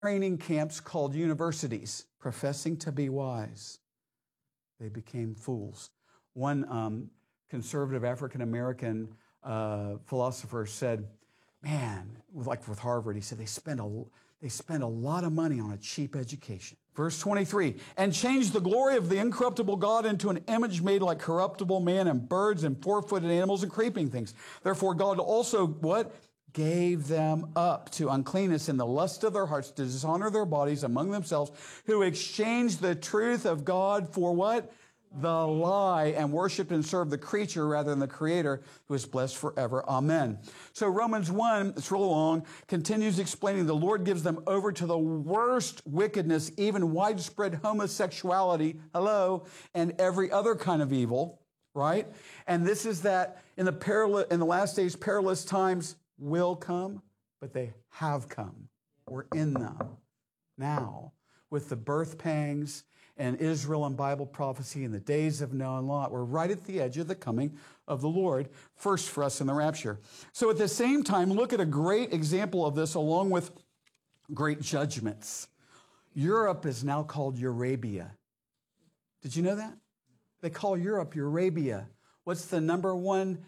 training camps called universities, professing to be wise. They became fools. One conservative African-American philosopher said, man, like with Harvard, he said they spend a lot of money on a cheap education. Verse 23, and changed the glory of the incorruptible God into an image made like corruptible man and birds and four-footed animals and creeping things. Therefore God also, what? Gave them up to uncleanness in the lust of their hearts to dishonor their bodies among themselves, who exchanged the truth of God for what? The lie, and worshiped and served the creature rather than the Creator, who is blessed forever. Amen. So Romans 1, it's real long, continues explaining the Lord gives them over to the worst wickedness, even widespread homosexuality, and every other kind of evil, right? And this is that in the last days, perilous times will come, but they have come. We're in them now with the birth pangs and Israel and Bible prophecy in the days of Noah and Lot. We're right at the edge of the coming of the Lord, first for us in the rapture. So at the same time, look at a great example of this along with great judgments. Europe is now called Eurabia. Did you know that? They call Europe Eurabia. What's the number one,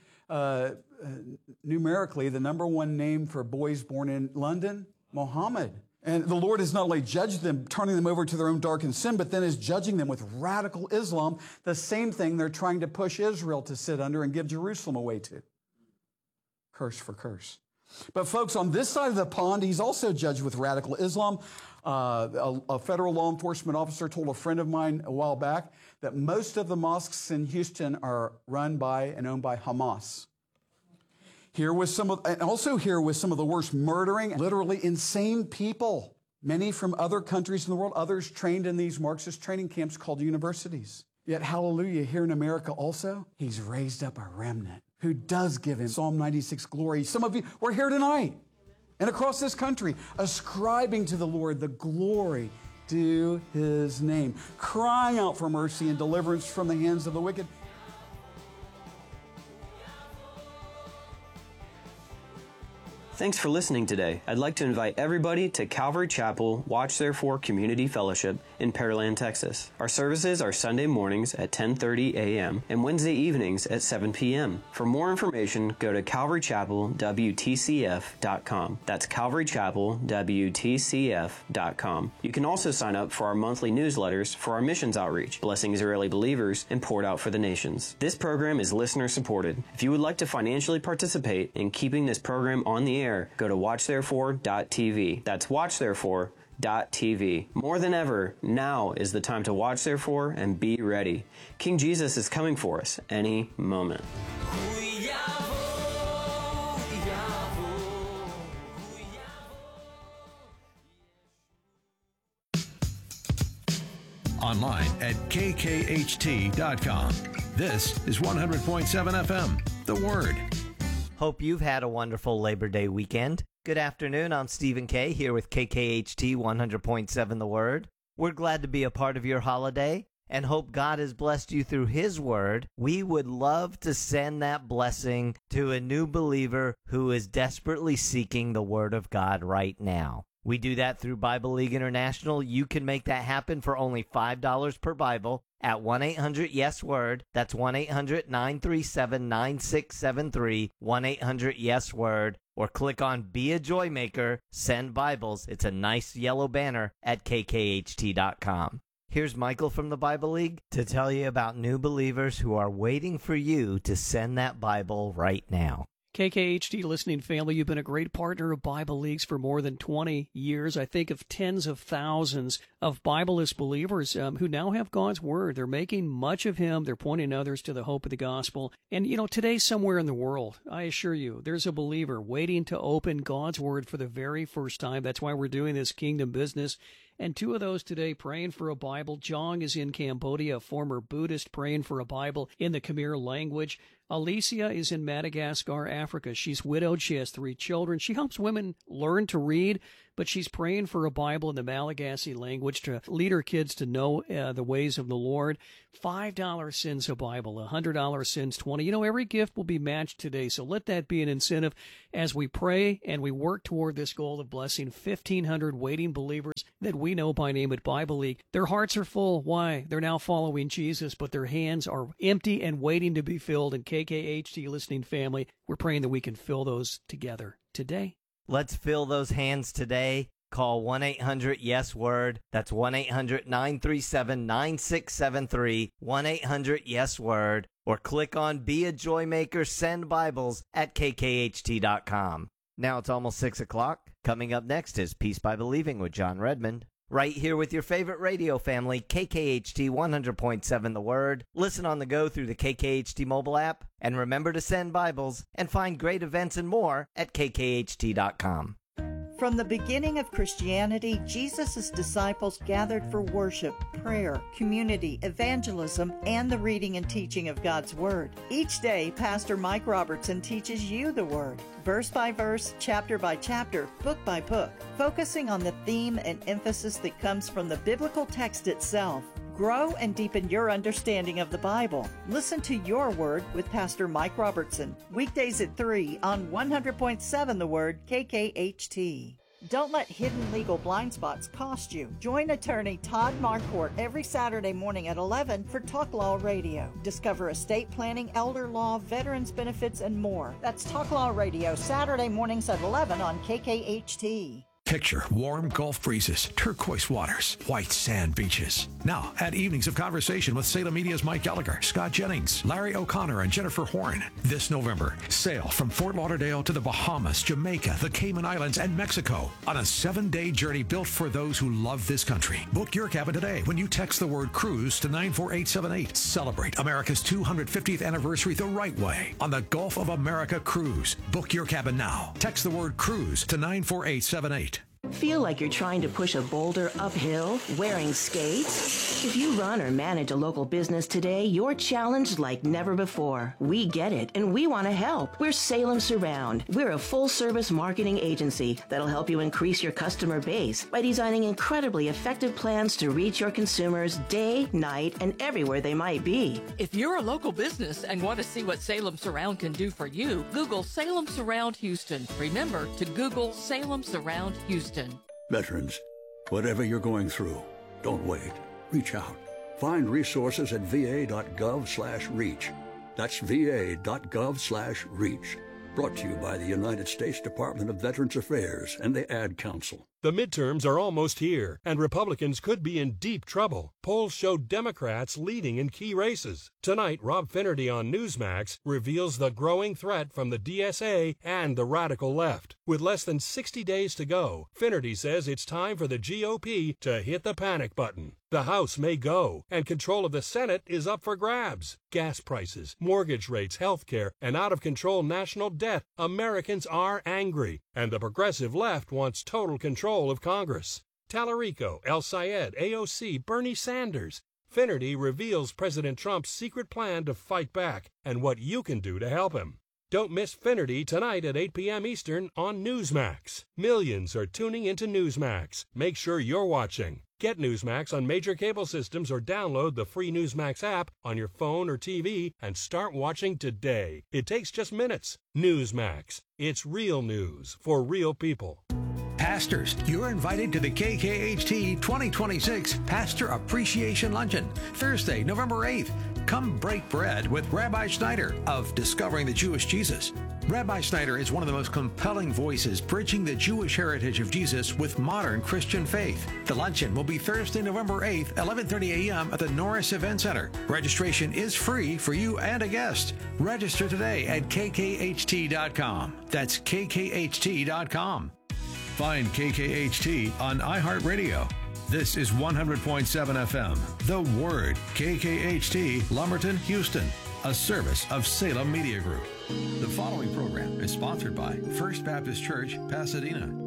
numerically, the number one name for boys born in London? Mohammed. And the Lord has not only judged them, turning them over to their own darkened sin, but then is judging them with radical Islam, the same thing they're trying to push Israel to sit under and give Jerusalem away to. Curse for curse. But folks, on this side of the pond, he's also judged with radical Islam. A federal law enforcement officer told a friend of mine a while back that most of the mosques in Houston are run by and owned by Hamas. Here was some of the worst murdering, literally insane people. Many from other countries in the world, others trained in these Marxist training camps called universities. Yet, hallelujah, here in America also, he's raised up a remnant who does give him Psalm 96 glory. Some of you, we're here tonight and across this country, ascribing to the Lord the glory due his name, crying out for mercy and deliverance from the hands of the wicked. Thanks for listening today. I'd like to invite everybody to Calvary Chapel Watch Therefore Community Fellowship in Pearland, Texas. Our services are Sunday mornings at 10:30 a.m. and Wednesday evenings at 7 p.m. For more information, go to calvarychapelwtcf.com. That's calvarychapelwtcf.com. You can also sign up for our monthly newsletters for our missions outreach, Blessing Israeli Believers, and Poured Out for the Nations. This program is listener supported. If you would like to financially participate in keeping this program on the air, go to watchtherefore.tv. That's watchtherefore.tv. More than ever, now is the time to watch therefore and be ready. King Jesus is coming for us any moment. Online at kkht.com. This is 100.7 FM, The Word. Hope you've had a wonderful Labor Day weekend. Good afternoon, I'm Stephen K. here with KKHT 100.7 The Word. We're glad to be a part of your holiday and hope God has blessed you through His Word. We would love to send that blessing to a new believer who is desperately seeking the Word of God right now. We do that through Bible League International. You can make that happen for only $5 per Bible at 1-800-YES-WORD. That's 1-800-937-9673, 1-800-YES-WORD. Or click on Be a Joy Maker, Send Bibles. It's a nice yellow banner at kkht.com. Here's Michael from the Bible League to tell you about new believers who are waiting for you to send that Bible right now. KKHD listening family, you've been a great partner of Bible Leagues for more than 20 years. I think of tens of thousands of Bibleless believers who now have God's Word. They're making much of Him. They're pointing others to the hope of the gospel. And, today somewhere in the world, I assure you, there's a believer waiting to open God's Word for the very first time. That's why we're doing this kingdom business. and 2 of those today praying for a Bible. Jong is in Cambodia, a former Buddhist, praying for a Bible in the Khmer language. Alicia is in Madagascar, Africa. She's widowed. She has 3 children. She helps women learn to read, but she's praying for a Bible in the Malagasy language to lead her kids to know the ways of the Lord. $5 sends a Bible. $100 sends 20. You know, every gift will be matched today, so let that be an incentive as we pray and we work toward this goal of blessing 1,500 waiting believers that we know by name at Bible League. Their hearts are full. Why? They're now following Jesus, but their hands are empty and waiting to be filled. And KKHT listening family, we're praying that we can fill those together today. Let's fill those hands today. Call 1-800-YES-WORD. That's 1-800-937-9673. 1-800-YES-WORD. Or click on Be a Joy Maker, Send Bibles at kkht.com. Now it's almost 6 o'clock. Coming up next is Peace by Believing with John Redmond. Right here with your favorite radio family, KKHT 100.7 The Word. Listen on the go through the KKHT mobile app. And remember to send Bibles and find great events and more at kkht.com. From the beginning of Christianity, Jesus' disciples gathered for worship, prayer, community, evangelism, and the reading and teaching of God's Word. Each day, Pastor Mike Robertson teaches you the Word, verse by verse, chapter by chapter, book by book, focusing on the theme and emphasis that comes from the biblical text itself. Grow and deepen your understanding of the Bible. Listen to Your Word with Pastor Mike Robertson. Weekdays at 3 on 100.7 The Word, KKHT. Don't let hidden legal blind spots cost you. Join attorney Todd Marquardt every Saturday morning at 11 for Talk Law Radio. Discover estate planning, elder law, veterans benefits, and more. That's Talk Law Radio, Saturday mornings at 11 on KKHT. Picture warm Gulf breezes, turquoise waters, white sand beaches. Now, add evenings of conversation with Salem Media's Mike Gallagher, Scott Jennings, Larry O'Connor, and Jennifer Horn. This November, sail from Fort Lauderdale to the Bahamas, Jamaica, the Cayman Islands, and Mexico on a 7-day journey built for those who love this country. Book your cabin today when you text the word cruise to 94878. Celebrate America's 250th anniversary the right way on the Gulf of America Cruise. Book your cabin now. Text the word cruise to 94878. Feel like you're trying to push a boulder uphill wearing skates? If you run or manage a local business today, you're challenged like never before. We get it, and we want to help. We're Salem Surround. We're a full-service marketing agency that'll help you increase your customer base by designing incredibly effective plans to reach your consumers day, night, and everywhere they might be. If you're a local business and want to see what Salem Surround can do for you, Google Salem Surround Houston. Remember to Google Salem Surround Houston. Veterans, whatever you're going through, don't wait. Reach out. Find resources at va.gov/reach. That's va.gov/reach. Brought to you by the United States Department of Veterans Affairs and the Ad Council. The midterms are almost here, and Republicans could be in deep trouble. Polls show Democrats leading in key races. Tonight, Rob Finnerty on Newsmax reveals the growing threat from the DSA and the radical left. With less than 60 days to go, Finnerty says it's time for the GOP to hit the panic button. The House may go, and control of the Senate is up for grabs. Gas prices, mortgage rates, health care, and out-of-control national debt. Americans are angry, and the progressive left wants total control of Congress. Tallarico, El Sayed, AOC, Bernie Sanders. Finnerty reveals President Trump's secret plan to fight back and what you can do to help him. Don't miss Finnerty tonight at 8 p.m. Eastern on Newsmax. Millions are tuning into Newsmax. Make sure you're watching. Get Newsmax on major cable systems or download the free Newsmax app on your phone or TV and start watching today. It takes just minutes. Newsmax. It's real news for real people. Pastors, you're invited to the KKHT 2026 Pastor Appreciation Luncheon, Thursday, November 8th. Come break bread with Rabbi Schneider of Discovering the Jewish Jesus. Rabbi Schneider is one of the most compelling voices bridging the Jewish heritage of Jesus with modern Christian faith. The luncheon will be Thursday, November 8th, 11:30 a.m. at the Norris Event Center. Registration is free for you and a guest. Register today at kkht.com. That's kkht.com. Find KKHT on iHeartRadio. This is 100.7 FM, The Word, KKHT, Lumberton, Houston, a service of Salem Media Group. The following program is sponsored by First Baptist Church, Pasadena.